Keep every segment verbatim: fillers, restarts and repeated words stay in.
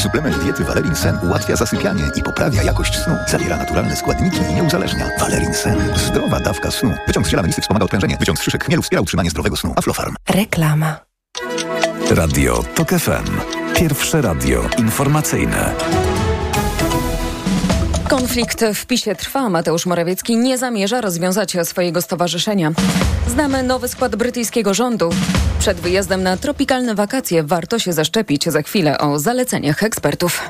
Suplement diety Valerin Sen ułatwia zasypianie i poprawia jakość snu. Zawiera naturalne składniki i nie uzależnia. Valerin Sen. Zdrowa dawka snu. Wyciąg z ziela melisy wspomaga odprężenie. Wyciąg z szyszek chmielu wspiera utrzymanie zdrowego snu. Aflofarm. Reklama. Radio TOK F M. Pierwsze radio informacyjne. Konflikt w PiS-ie trwa. Mateusz Morawiecki nie zamierza rozwiązać swojego stowarzyszenia. Znamy nowy skład brytyjskiego rządu. Przed wyjazdem na tropikalne wakacje warto się zaszczepić. Za chwilę o zaleceniach ekspertów.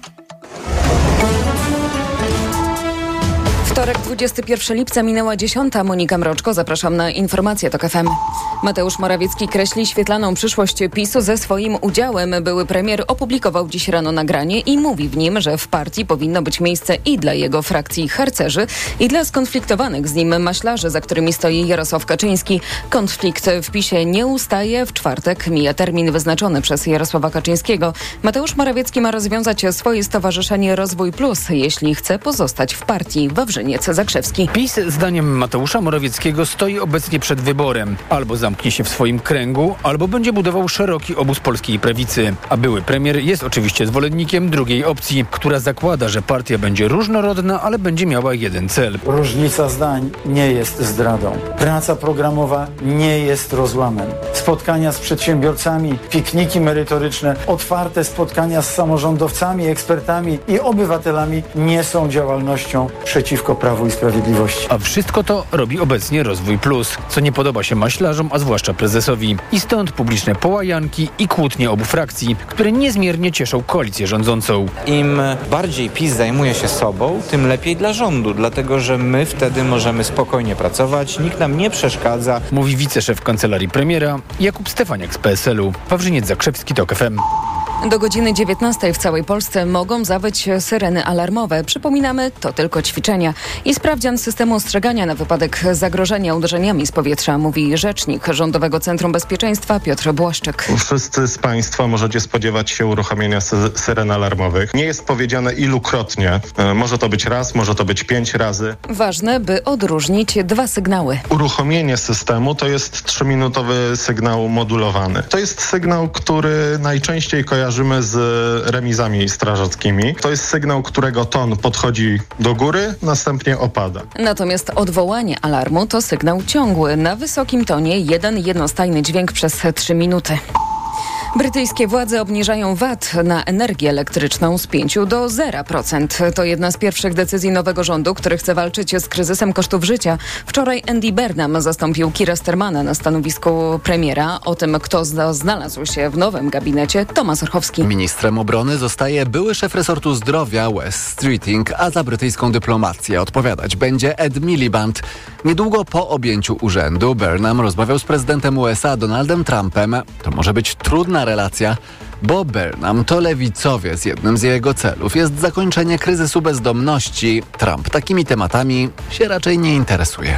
Wtorek, dwudziestego pierwszego lipca, minęła dziesiąta. Monika Mroczko, zapraszam na informacje TOK F M. Mateusz Morawiecki kreśli świetlaną przyszłość PiS-u ze swoim udziałem. Były premier opublikował dziś rano nagranie i mówi w nim, że w partii powinno być miejsce i dla jego frakcji harcerzy, i dla skonfliktowanych z nim maślarzy, za którymi stoi Jarosław Kaczyński. Konflikt w PiS-ie nie ustaje. W czwartek mija termin wyznaczony przez Jarosława Kaczyńskiego. Mateusz Morawiecki ma rozwiązać swoje stowarzyszenie Rozwój Plus, jeśli chce pozostać w partii. Wawrzyniec Zakrzewski. PiS, zdaniem Mateusza Morawieckiego, stoi obecnie przed wyborem. Albo zamknie się w swoim kręgu, albo będzie budował szeroki obóz polskiej prawicy. A były premier jest oczywiście zwolennikiem drugiej opcji, która zakłada, że partia będzie różnorodna, ale będzie miała jeden cel. Różnica zdań nie jest zdradą. Praca programowa nie jest rozłamem. Spotkania z przedsiębiorcami, pikniki merytoryczne, otwarte spotkania z samorządowcami, ekspertami i obywatelami nie są działalnością przeciwko Prawu i Sprawiedliwości. A wszystko to robi obecnie Rozwój Plus, co nie podoba się maślarzom, a zwłaszcza prezesowi. I stąd publiczne połajanki i kłótnie obu frakcji, które niezmiernie cieszą koalicję rządzącą. Im bardziej PiS zajmuje się sobą, tym lepiej dla rządu, dlatego że my wtedy możemy spokojnie pracować, nikt nam nie przeszkadza. Mówi wiceszef kancelarii premiera Jakub Stefaniak z P S L-u. Wawrzyniec Zakrzewski, TOK F M. Do godziny dziewiętnastej w całej Polsce mogą zawyć syreny alarmowe. Przypominamy, to tylko ćwiczenia i sprawdzian systemu ostrzegania na wypadek zagrożenia uderzeniami z powietrza, mówi rzecznik Rządowego Centrum Bezpieczeństwa Piotr Błaszczyk. Wszyscy z Państwa możecie spodziewać się uruchomienia sy- syren alarmowych. Nie jest powiedziane ilukrotnie. E, może to być raz, może to być pięć razy. Ważne, by odróżnić dwa sygnały. Uruchomienie systemu to jest trzyminutowy sygnał modulowany. To jest sygnał, który najczęściej kojarzy z remizami strażackimi. To jest sygnał, którego ton podchodzi do góry, następnie opada. Natomiast odwołanie alarmu to sygnał ciągły, na wysokim tonie, jeden jednostajny dźwięk przez trzy minuty. Brytyjskie władze obniżają V A T na energię elektryczną z pięć do zera procent. To jedna z pierwszych decyzji nowego rządu, który chce walczyć z kryzysem kosztów życia. Wczoraj Andy Burnham zastąpił Keira Starmana na stanowisku premiera. O tym, kto znalazł się w nowym gabinecie, Tomasz Orchowski. Ministrem obrony zostaje były szef resortu zdrowia Wes Streeting, a za brytyjską dyplomację odpowiadać będzie Ed Miliband. Niedługo po objęciu urzędu Burnham rozmawiał z prezydentem U S A Donaldem Trumpem. To może być trudna relacja, bo Burnham to lewicowiec. Jednym z jego celów jest zakończenie kryzysu bezdomności. Trump takimi tematami się raczej nie interesuje.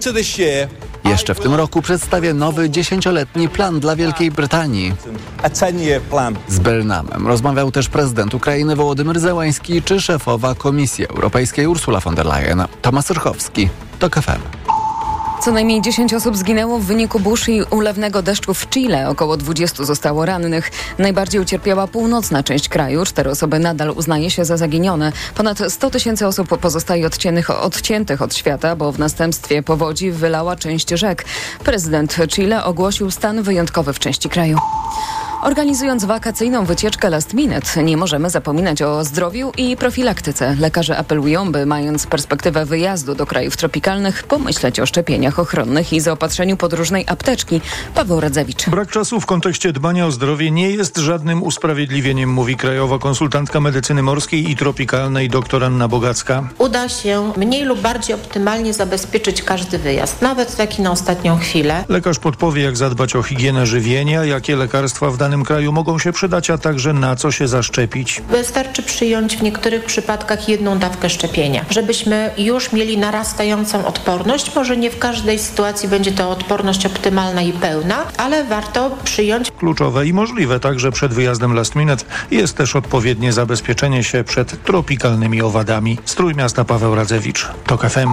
Jeszcze w tym roku przedstawię nowy dziesięcioletni plan dla Wielkiej Brytanii. Z Burnhamem rozmawiał też prezydent Ukrainy Wołodymyr Zełański czy szefowa Komisji Europejskiej Ursula von der Leyen. Tomasz Orchowski, TOK F M. Co najmniej dziesięć osób zginęło w wyniku burz i ulewnego deszczu w Chile. Około dwudziestu zostało rannych. Najbardziej ucierpiała północna część kraju. Cztery osoby nadal uznaje się za zaginione. Ponad sto tysięcy osób pozostaje odciętych, odciętych od świata, bo w następstwie powodzi wylała część rzek. Prezydent Chile ogłosił stan wyjątkowy w części kraju. Organizując wakacyjną wycieczkę last minute, nie możemy zapominać o zdrowiu i profilaktyce. Lekarze apelują, by mając perspektywę wyjazdu do krajów tropikalnych, pomyśleć o szczepieniach ochronnych i zaopatrzeniu podróżnej apteczki. Paweł Radzewicz. Brak czasu w kontekście dbania o zdrowie nie jest żadnym usprawiedliwieniem, mówi krajowa konsultantka medycyny morskiej i tropikalnej dr Anna Bogacka. Uda się mniej lub bardziej optymalnie zabezpieczyć każdy wyjazd, nawet taki na ostatnią chwilę. Lekarz podpowie, jak zadbać o higienę żywienia, jakie lekarstwa w danym kraju mogą się przydać, a także na co się zaszczepić. Wystarczy przyjąć w niektórych przypadkach jedną dawkę szczepienia, żebyśmy już mieli narastającą odporność. Może nie w każdej sytuacji będzie to odporność optymalna i pełna, ale warto przyjąć. Kluczowe i możliwe także przed wyjazdem last minute jest też odpowiednie zabezpieczenie się przed tropikalnymi owadami. Z Trójmiasta Paweł Radzewicz, TOK F M.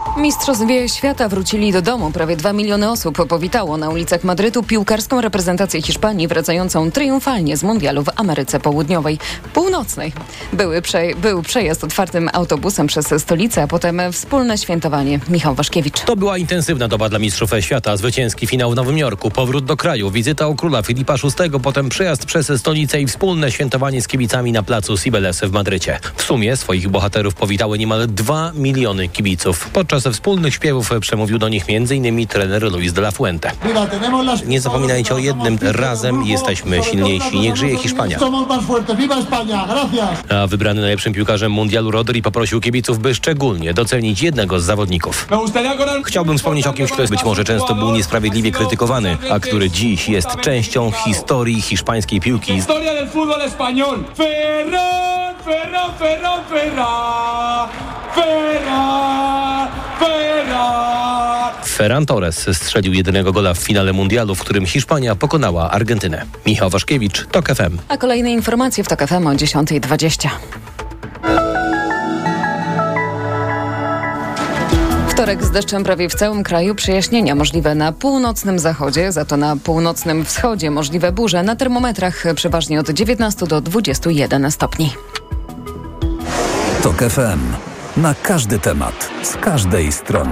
Mistrzowie świata wrócili do domu. Prawie dwa miliony osób powitało na ulicach Madrytu piłkarską reprezentację Hiszpanii wracającą triumfalnie z mundialu w Ameryce Południowej. Północnej. Były prze, był przejazd otwartym autobusem przez stolicę, a potem wspólne świętowanie. Michał Waszkiewicz. To była intensywna doba dla mistrzów świata. Zwycięski finał w Nowym Jorku, powrót do kraju, wizyta u króla Filipa szóstego, potem przejazd przez stolicę i wspólne świętowanie z kibicami na placu Cibeles w Madrycie. W sumie swoich bohaterów powitały niemal dwa miliony kibiców. Podczas wspólnych śpiewów przemówił do nich m.in. trener Luis de la Fuente. Nie zapominajcie o jednym, razem jesteśmy silniejsi. Niech żyje Hiszpania. A wybrany najlepszym piłkarzem mundialu Rodri poprosił kibiców, by szczególnie docenić jednego z zawodników. Chciałbym wspomnieć o kimś, kto być może często był niesprawiedliwie krytykowany, a który dziś jest częścią historii hiszpańskiej piłki. Ferran, Ferran, Ferran, Ferran, Ferran. Ferran Torres strzelił jedynego gola w finale mundialu, w którym Hiszpania pokonała Argentynę. Michał Waszkiewicz, TOK F M. A kolejne informacje w TOK F M o dziesiąta dwadzieścia. Wtorek z deszczem prawie w całym kraju, przejaśnienia możliwe na północnym zachodzie, za to na północnym wschodzie możliwe burze, na termometrach przeważnie od dziewiętnastu do dwudziestu jeden stopni. TOK F M. Na każdy temat, z każdej strony.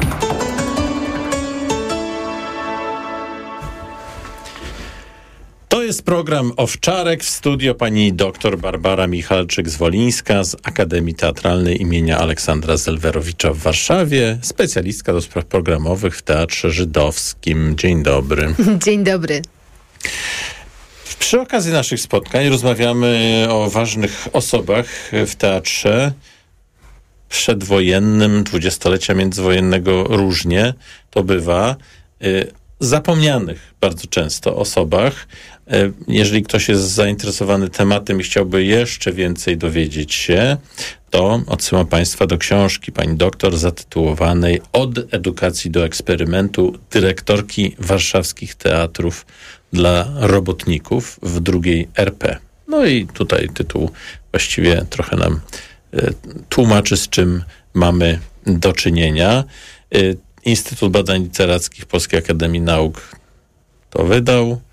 To jest program Owczarek. W studio pani dr Barbara Michalczyk-Zwolińska z Akademii Teatralnej imienia Aleksandra Zelwerowicza w Warszawie, specjalistka do spraw programowych w Teatrze Żydowskim. Dzień dobry. Dzień dobry. Przy okazji naszych spotkań rozmawiamy o ważnych osobach w teatrze przedwojennym, dwudziestolecia międzywojennego różnie to bywa. Zapomnianych bardzo często osobach. Jeżeli ktoś jest zainteresowany tematem i chciałby jeszcze więcej dowiedzieć się, to odsyłam Państwa do książki pani doktor zatytułowanej Od edukacji do eksperymentu, dyrektorki warszawskich teatrów dla robotników w drugiej R P. No i tutaj tytuł właściwie trochę nam y, tłumaczy, z czym mamy do czynienia. Y, Instytut Badań Literackich Polskiej Akademii Nauk to wydał. Y,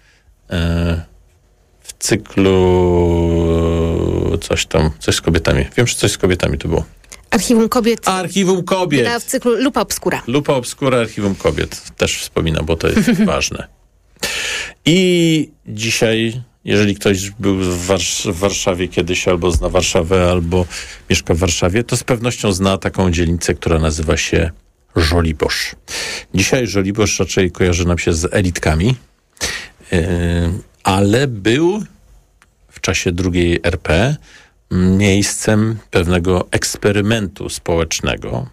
w cyklu coś tam, coś z kobietami. Wiem, że coś z kobietami to było. Archiwum Kobiet. Archiwum Kobiet. W cyklu Lupa Obscura. Lupa Obscura, Archiwum Kobiet. Też wspominam, bo to jest ważne. I dzisiaj, jeżeli ktoś był w, Warsz- w Warszawie kiedyś, albo zna Warszawę, albo mieszka w Warszawie, to z pewnością zna taką dzielnicę, która nazywa się Żoliborz. Dzisiaj Żoliborz raczej kojarzy nam się z elitkami, yy, ale był w czasie drugiej R P miejscem pewnego eksperymentu społecznego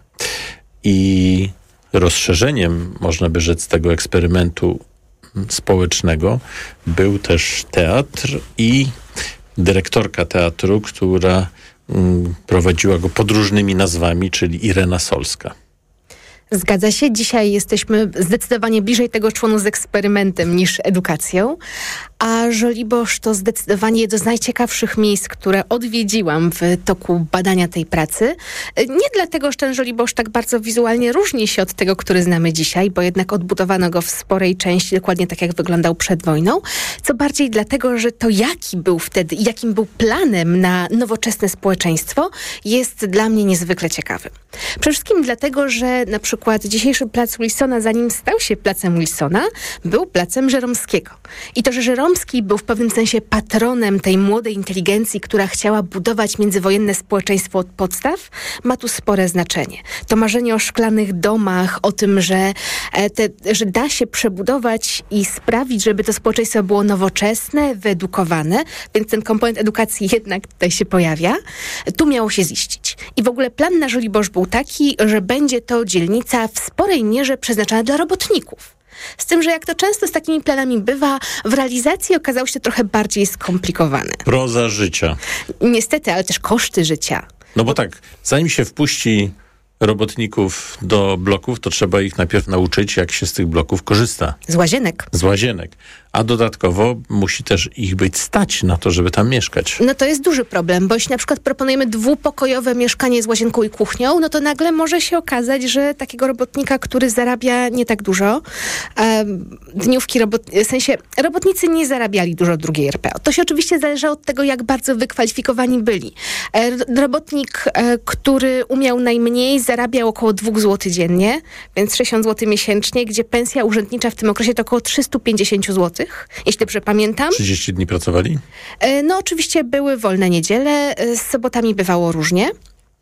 i rozszerzeniem, można by rzec, tego eksperymentu społecznego był też teatr i dyrektorka teatru, która mm, prowadziła go pod różnymi nazwami, czyli Irena Solska. Zgadza się. Dzisiaj jesteśmy zdecydowanie bliżej tego członu z eksperymentem niż edukacją, a Żoliborz to zdecydowanie jedno z najciekawszych miejsc, które odwiedziłam w toku badania tej pracy. Nie dlatego, że ten Żoliborz tak bardzo wizualnie różni się od tego, który znamy dzisiaj, bo jednak odbudowano go w sporej części dokładnie tak, jak wyglądał przed wojną, co bardziej dlatego, że to jaki był wtedy i jakim był planem na nowoczesne społeczeństwo, jest dla mnie niezwykle ciekawy. Przede wszystkim dlatego, że na przykład dzisiejszy plac Wilsona, zanim stał się placem Wilsona, był placem Żeromskiego. I to, że Żeromski był w pewnym sensie patronem tej młodej inteligencji, która chciała budować międzywojenne społeczeństwo od podstaw, ma tu spore znaczenie. To marzenie o szklanych domach, o tym, że, te, że da się przebudować i sprawić, żeby to społeczeństwo było nowoczesne, wyedukowane, więc ten komponent edukacji jednak tutaj się pojawia, tu miało się ziścić. I w ogóle plan na Żoliborz był taki, że będzie to dzielnica w sporej mierze przeznaczona dla robotników. Z tym, że jak to często z takimi planami bywa, w realizacji okazało się trochę bardziej skomplikowane. Proza życia. Niestety, ale też koszty życia. No bo tak, zanim się wpuści robotników do bloków, to trzeba ich najpierw nauczyć, jak się z tych bloków korzysta. Z łazienek. Z łazienek. a dodatkowo musi też ich być stać na to, żeby tam mieszkać. No to jest duży problem, bo jeśli na przykład proponujemy dwupokojowe mieszkanie z łazienką i kuchnią, no to nagle może się okazać, że takiego robotnika, który zarabia nie tak dużo, um, dniówki robot... w sensie robotnicy nie zarabiali dużo od drugiej R P O. To się oczywiście zależało od tego, jak bardzo wykwalifikowani byli. E, robotnik, e, który umiał najmniej, zarabiał około dwa złote dziennie, więc sześćdziesiąt złotych miesięcznie, gdzie pensja urzędnicza w tym okresie to około trzysta pięćdziesiąt złotych, jeśli dobrze pamiętam. trzydzieści dni pracowali? E, no oczywiście były wolne niedziele, e, z sobotami bywało różnie.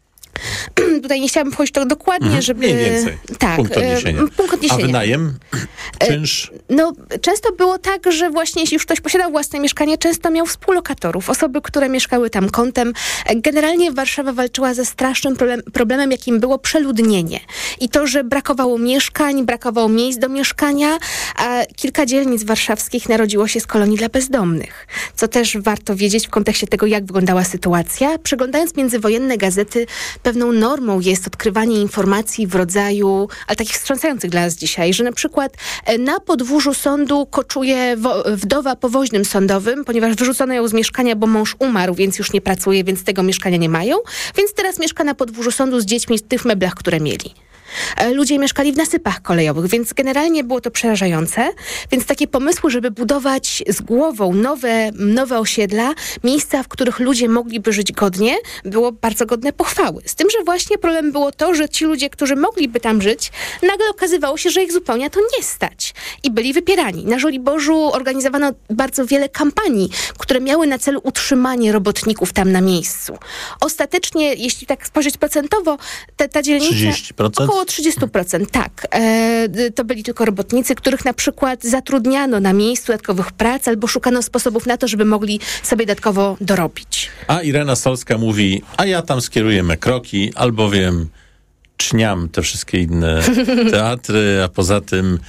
Tutaj nie chciałabym wchodzić to dokładnie, mhm, żeby... Mniej więcej. Tak. Punkt odniesienia. Punkt odniesienia. A wynajem? Czynsz? No, często było tak, że właśnie jeśli już ktoś posiadał własne mieszkanie, często miał współlokatorów, osoby, które mieszkały tam kątem. Generalnie Warszawa walczyła ze strasznym problem, problemem, jakim było przeludnienie. I to, że brakowało mieszkań, brakowało miejsc do mieszkania, a kilka dzielnic warszawskich narodziło się z kolonii dla bezdomnych. Co też warto wiedzieć w kontekście tego, jak wyglądała sytuacja. Przeglądając międzywojenne gazety, pewną normą jest odkrywanie informacji w rodzaju, ale takich wstrząsających dla nas dzisiaj, że na przykład na podwórzu sądu koczuje wo- wdowa po woźnym sądowym, ponieważ wyrzucono ją z mieszkania, bo mąż umarł, więc już nie pracuje, więc tego mieszkania nie mają, więc teraz mieszka na podwórzu sądu z dziećmi w tych meblach, które mieli. Ludzie mieszkali w nasypach kolejowych, więc generalnie było to przerażające. Więc takie pomysły, żeby budować z głową nowe, nowe osiedla, miejsca, w których ludzie mogliby żyć godnie, było bardzo godne pochwały. Z tym, że właśnie problem było to, że ci ludzie, którzy mogliby tam żyć, nagle okazywało się, że ich zupełnie to nie stać. I byli wypierani. Na Żoliborzu organizowano bardzo wiele kampanii, które miały na celu utrzymanie robotników tam na miejscu. Ostatecznie, jeśli tak spojrzeć procentowo, ta, ta dzielnica... trzydzieści procent? Około trzydzieści procent, tak. E, to byli tylko robotnicy, których na przykład zatrudniano na miejscu dodatkowych prac albo szukano sposobów na to, żeby mogli sobie dodatkowo dorobić. A Irena Solska mówi, a ja tam skieruję me kroki, albowiem czniam te wszystkie inne teatry, a poza tym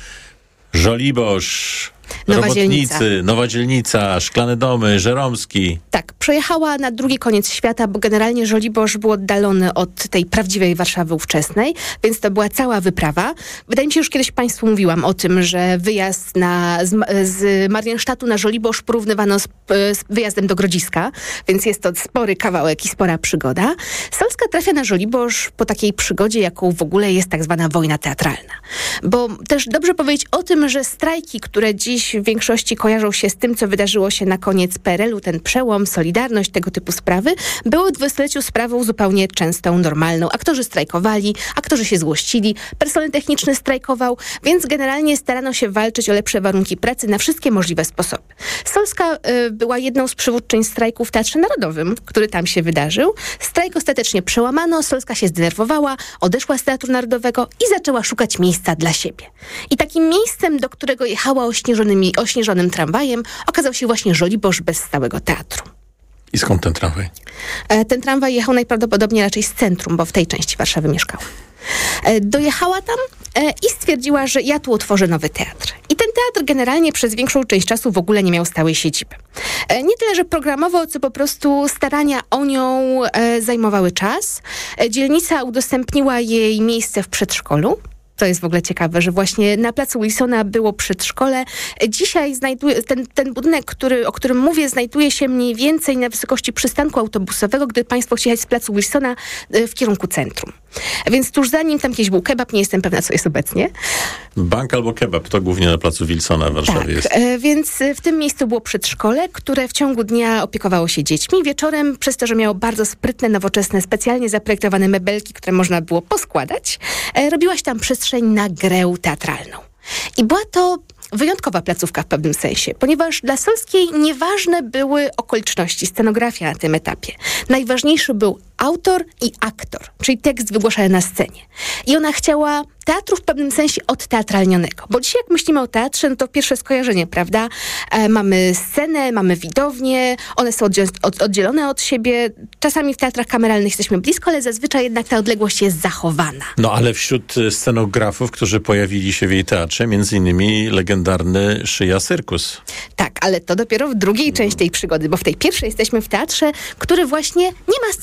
Żoliborz, Nowa robotnicy, dzielnica. Nowa Dzielnica, Szklane Domy, Żeromski. Tak, przejechała na drugi koniec świata, bo generalnie Żoliborz był oddalony od tej prawdziwej Warszawy ówczesnej, więc to była cała wyprawa. Wydaje mi się, już kiedyś Państwu mówiłam o tym, że wyjazd na, z, z Mariensztatu na Żoliborz porównywano z, z wyjazdem do Grodziska, więc jest to spory kawałek i spora przygoda. Solska trafia na Żoliborz po takiej przygodzie, jaką w ogóle jest tak zwana wojna teatralna. Bo też dobrze powiedzieć o tym, że strajki, które dziś w większości kojarzą się z tym, co wydarzyło się na koniec P R L u, ten przełom, Solidarność, tego typu sprawy, były w dwudziestoleciu sprawą zupełnie częstą, normalną. Aktorzy strajkowali, aktorzy się złościli, personel techniczny strajkował, więc generalnie starano się walczyć o lepsze warunki pracy na wszystkie możliwe sposoby. Solska y, była jedną z przywódczyń strajku w Teatrze Narodowym, który tam się wydarzył. Strajk ostatecznie przełamano, Solska się zdenerwowała, odeszła z Teatru Narodowego i zaczęła szukać miejsca dla siebie. I takim miejscem, do którego jechała ośnieżonymi, ośnieżonym tramwajem, okazał się właśnie Żoliborz bez stałego teatru. I skąd ten tramwaj? E, ten tramwaj jechał najprawdopodobniej raczej z centrum, bo w tej części Warszawy mieszkała. E, dojechała tam e, i stwierdziła, że ja tu otworzę nowy teatr. I ten teatr generalnie przez większą część czasu w ogóle nie miał stałej siedziby. E, nie tyle, że programowo, co po prostu starania o nią e, zajmowały czas. E, dzielnica udostępniła jej miejsce w przedszkolu. To jest w ogóle ciekawe, że właśnie na placu Wilsona było przedszkole. Dzisiaj znajduje, ten, ten budynek, który, o którym mówię, znajduje się mniej więcej na wysokości przystanku autobusowego, gdy państwo chcieli jechać z placu Wilsona w kierunku centrum. Więc tuż za nim tam kiedyś był kebab, nie jestem pewna, co jest obecnie. Bank albo kebab, to głównie na placu Wilsona w Warszawie tak, jest. E, więc w tym miejscu było przedszkole, które w ciągu dnia opiekowało się dziećmi. Wieczorem, przez to, że miało bardzo sprytne, nowoczesne, specjalnie zaprojektowane mebelki, które można było poskładać, e, robiłaś tam przestrzeń na grę teatralną. I była to wyjątkowa placówka w pewnym sensie, ponieważ dla Solskiej nieważne były okoliczności, scenografia na tym etapie. Najważniejszy był autor i aktor, czyli tekst wygłaszany na scenie. I ona chciała teatru w pewnym sensie odteatralnionego. Bo dzisiaj jak myślimy o teatrze, no to pierwsze skojarzenie, prawda? E, mamy scenę, mamy widownię, one są oddziel- od, oddzielone od siebie. Czasami w teatrach kameralnych jesteśmy blisko, ale zazwyczaj jednak ta odległość jest zachowana. No ale wśród scenografów, którzy pojawili się w jej teatrze, między innymi legendarny Szyja Cyrkus. Tak, ale to dopiero w drugiej części tej przygody, bo w tej pierwszej jesteśmy w teatrze, który właśnie nie ma scenografii.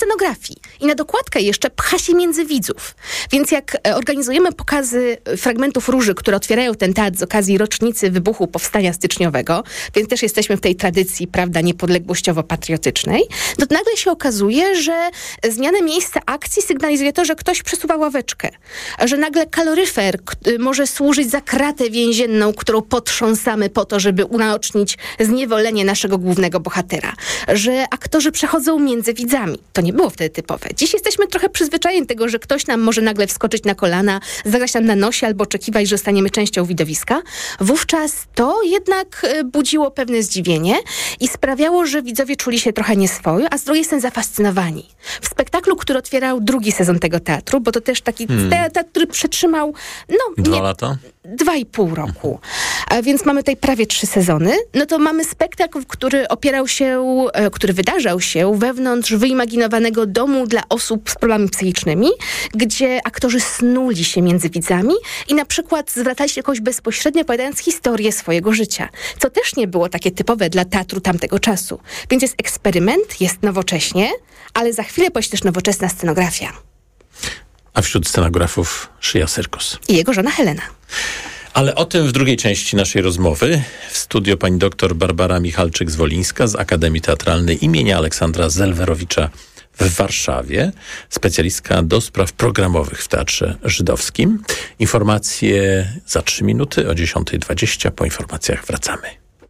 trafi. I na dokładkę jeszcze pcha się między widzów. Więc jak organizujemy pokazy fragmentów Róży, które otwierają ten teatr z okazji rocznicy wybuchu Powstania Styczniowego, więc też jesteśmy w tej tradycji, prawda, niepodległościowo-patriotycznej, to nagle się okazuje, że zmiana miejsca akcji sygnalizuje to, że ktoś przesuwa ławeczkę, że nagle kaloryfer k- może służyć za kratę więzienną, którą potrząsamy po to, żeby unaocznić zniewolenie naszego głównego bohatera, że aktorzy przechodzą między widzami. To nie było wtedy typowe. Dziś jesteśmy trochę przyzwyczajeni do tego, że ktoś nam może nagle wskoczyć na kolana, zagrać nam na nosie albo oczekiwać, że staniemy częścią widowiska. Wówczas to jednak budziło pewne zdziwienie i sprawiało, że widzowie czuli się trochę nieswojo, a z drugiej strony zafascynowani. W spektaklu, który otwierał drugi sezon tego teatru, bo to też taki hmm. teatr, który przetrzymał no, Dwa nie, lata? Dwa i pół roku. A więc mamy tutaj prawie trzy sezony. No to mamy spektakl, który opierał się, który wydarzał się wewnątrz wyimaginowanego domu dla osób z problemami psychicznymi, gdzie aktorzy snuli się między widzami i na przykład zwracali się jakoś bezpośrednio, opowiadając historię swojego życia, co też nie było takie typowe dla teatru tamtego czasu. Więc jest eksperyment, jest nowocześnie, ale za chwilę pojawi się też nowoczesna scenografia. A wśród scenografów Szyja Syrkos. I jego żona Helena. Ale o tym w drugiej części naszej rozmowy. W studio pani doktor Barbara Michalczyk-Zwolińska z Akademii Teatralnej imienia Aleksandra Zelwerowicza w Warszawie. Specjalistka do spraw programowych w Teatrze Żydowskim. Informacje za trzy minuty o dziesiąta dwadzieścia. Po informacjach wracamy.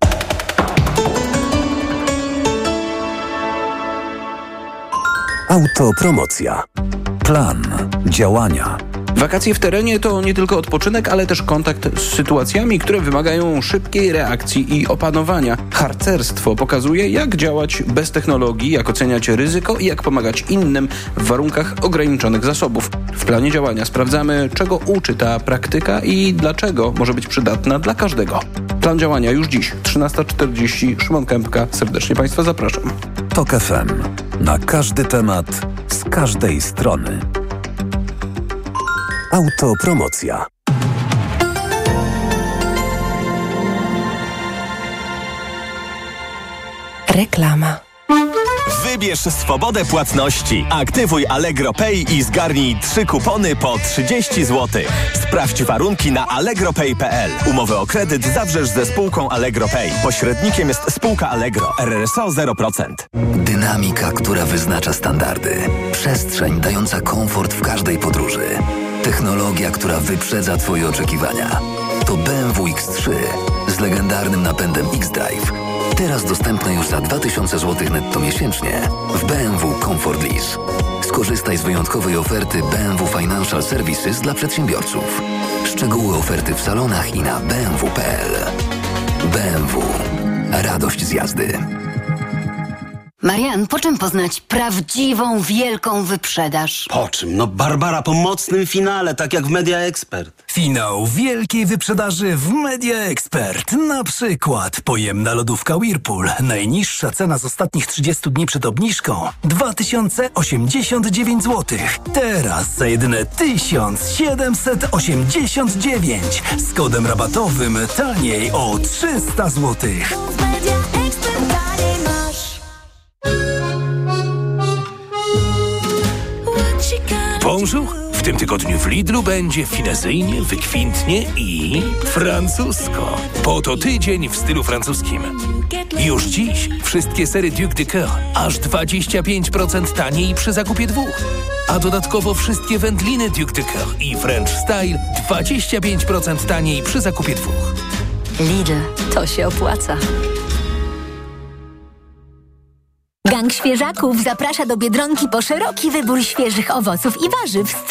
Autopromocja. Plan działania. Wakacje w terenie to nie tylko odpoczynek, ale też kontakt z sytuacjami, które wymagają szybkiej reakcji i opanowania. Harcerstwo pokazuje, jak działać bez technologii, jak oceniać ryzyko i jak pomagać innym w warunkach ograniczonych zasobów. W planie działania sprawdzamy, czego uczy ta praktyka i dlaczego może być przydatna dla każdego. Plan działania już dziś, trzynasta czterdzieści. Szymon Kępka. Serdecznie Państwa zapraszam. Tok F M. Na każdy temat, z każdej strony. Autopromocja. Reklama. Wybierz swobodę płatności. Aktywuj Allegro Pay i zgarnij trzy kupony po trzydzieści złotych. Sprawdź warunki na allegro pay kropka p l. Umowę o kredyt zawrzesz ze spółką Allegro Pay. Pośrednikiem jest spółka Allegro. R R S O zero procent. Dynamika, która wyznacza standardy. Przestrzeń dająca komfort w każdej podróży. Technologia, która wyprzedza Twoje oczekiwania. To B M W X trzy z legendarnym napędem X-Drive. Teraz dostępne już za dwa tysiące złotych netto miesięcznie w B M W Comfort Lease. Skorzystaj z wyjątkowej oferty B M W Financial Services dla przedsiębiorców. Szczegóły oferty w salonach i na b m w kropka p l. B M W. Radość z jazdy. Marian, po czym poznać prawdziwą, wielką wyprzedaż? Po czym? No Barbara, po mocnym finale, tak jak w Media Expert. Finał wielkiej wyprzedaży w Media Expert. Na przykład pojemna lodówka Whirlpool. Najniższa cena z ostatnich trzydziestu dni przed obniżką dwa tysiące osiemdziesiąt dziewięć złotych. Teraz za jedyne tysiąc siedemset osiemdziesiąt dziewięć. Z kodem rabatowym taniej o trzysta złotych. Bonjour! W tym tygodniu w Lidlu będzie finezyjnie, wykwintnie i francusko. Po to tydzień w stylu francuskim. Już dziś wszystkie sery Duc de Coeur aż dwadzieścia pięć procent taniej przy zakupie dwóch. A dodatkowo wszystkie wędliny Duc de Coeur i French Style dwadzieścia pięć procent taniej przy zakupie dwóch. Lidl, to się opłaca. Gang świeżaków zaprasza do Biedronki po szeroki wybór świeżych owoców i warzyw.